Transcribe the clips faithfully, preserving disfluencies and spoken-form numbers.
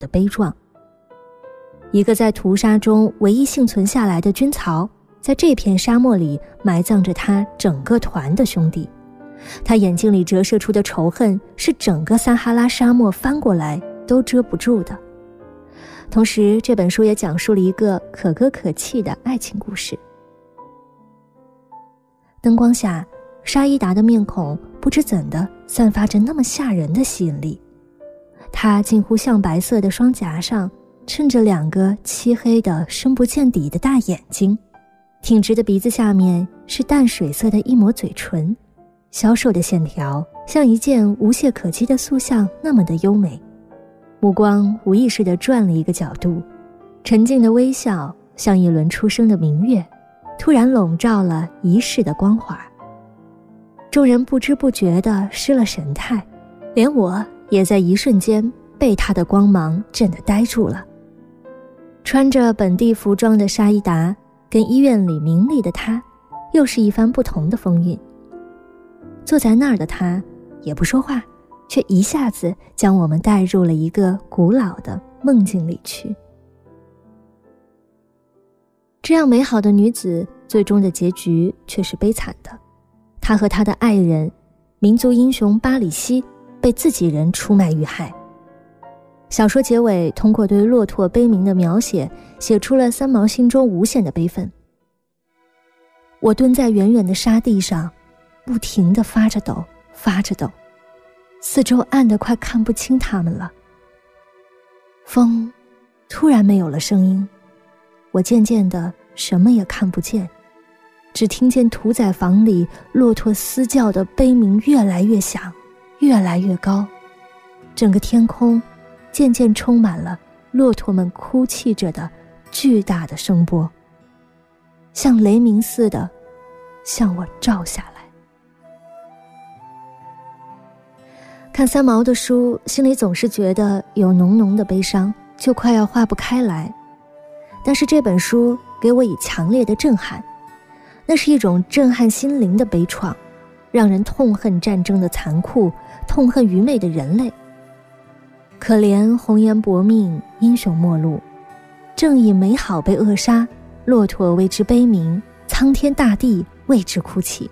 的悲壮。一个在屠杀中唯一幸存下来的军曹，在这片沙漠里埋葬着他整个团的兄弟，他眼睛里折射出的仇恨是整个撒哈拉沙漠翻过来都遮不住的。同时，这本书也讲述了一个可歌可泣的爱情故事。灯光下，沙依达的面孔不知怎的散发着那么吓人的吸引力，她近乎象白色的双颊上衬着两个漆黑的深不见底的大眼睛，挺直的鼻子下面是淡水色的一抹嘴唇，消瘦的线条像一件无懈可击的塑像那么的优美。目光无意识地转了一个角度，沉静的微笑像一轮初升的明月，突然笼罩了一世的光华。众人不知不觉地失了神态，连我也在一瞬间被他的光芒震得呆住了。穿着本地服装的沙依达跟医院里明丽的他又是一番不同的风韵。坐在那儿的他也不说话，却一下子将我们带入了一个古老的梦境里去。这样美好的女子，最终的结局却是悲惨的。她和她的爱人，民族英雄巴里西，被自己人出卖遇害。小说结尾通过对骆驼悲鸣的描写，写出了三毛心中无限的悲愤。我蹲在远远的沙地上，不停地发着抖，发着抖，四周暗得快看不清他们了。风突然没有了声音，我渐渐的什么也看不见，只听见屠宰房里骆驼嘶叫的悲鸣越来越响，越来越高，整个天空渐渐充满了骆驼们哭泣着的巨大的声波，像雷鸣似的向我照下来。看三毛的书，心里总是觉得有浓浓的悲伤，就快要化不开来。但是这本书给我以强烈的震撼，那是一种震撼心灵的悲怆，让人痛恨战争的残酷，痛恨愚昧的人类。可怜红颜薄命，英雄末路，正义美好被扼杀，骆驼为之悲鸣，苍天大地为之哭泣。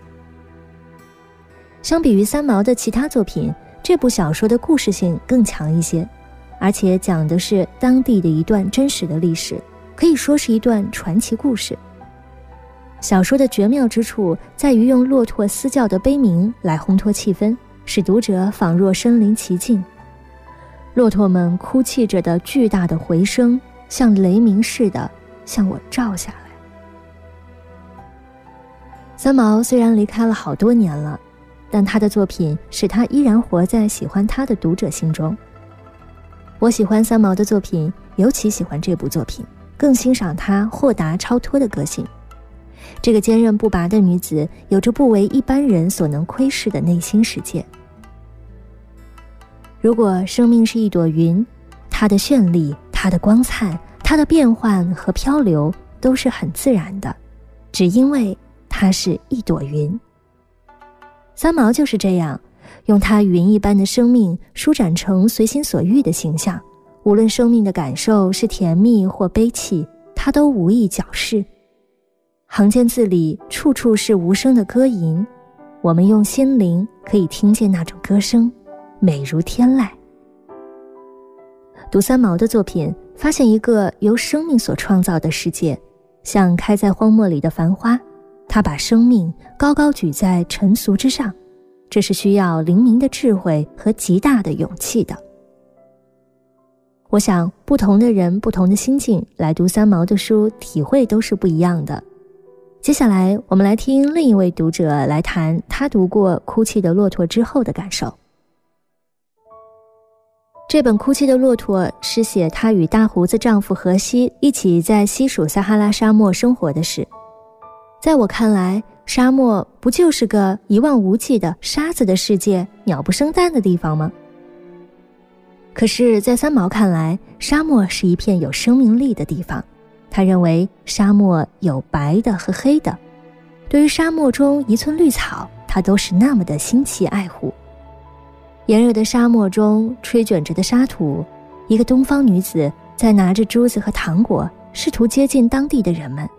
相比于三毛的其他作品，这部小说的故事性更强一些，而且讲的是当地的一段真实的历史，可以说是一段传奇故事。小说的绝妙之处在于用骆驼嘶叫的悲鸣来烘托气氛，使读者仿若身临其境。骆驼们哭泣着的巨大的回声，像雷鸣似的向我照下来。三毛虽然离开了好多年了，但他的作品使他依然活在喜欢他的读者心中。我喜欢三毛的作品，尤其喜欢这部作品，更欣赏她豁达超脱的个性。这个坚韧不拔的女子，有着不为一般人所能窥视的内心世界。如果生命是一朵云，它的绚丽，它的光灿，它的变幻和漂流都是很自然的，只因为它是一朵云。三毛就是这样，用她云一般的生命舒展成随心所欲的形象，无论生命的感受是甜蜜或悲戚，她都无意矫饰。行间字里处处是无声的歌吟，我们用心灵可以听见那种歌声，美如天籁。读三毛的作品，发现一个由生命所创造的世界，像开在荒漠里的繁花，他把生命高高举在尘俗之上，这是需要灵敏的智慧和极大的勇气的。我想不同的人不同的心境来读三毛的书，体会都是不一样的。接下来我们来听另一位读者来谈他读过《哭泣的骆驼》之后的感受。这本《哭泣的骆驼》是写她与大胡子丈夫荷西一起在西属撒哈拉沙漠生活的事。在我看来，沙漠不就是个一望无际的沙子的世界，鸟不生蛋的地方吗？可是在三毛看来，沙漠是一片有生命力的地方。他认为沙漠有白的和黑的，对于沙漠中一寸绿草，他都是那么的新奇爱护。炎热的沙漠中吹卷着的沙土， 一个东方女子在拿着珠子和糖果，试图接近当地的人们。